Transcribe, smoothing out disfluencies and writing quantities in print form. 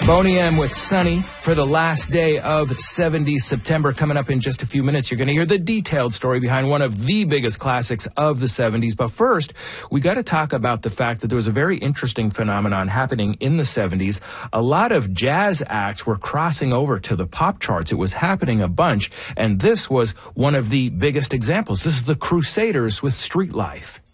Boney M with Sunny for the last day of 70s September. Coming up in just a few minutes, you're going to hear the detailed story behind one of the biggest classics of the 70s. But first, we got to talk about the fact that there was a very interesting phenomenon happening in the 70s. A lot of jazz acts were crossing over to the pop charts. It was happening a bunch, and this was one of the biggest examples. This is the Crusaders with Street Life.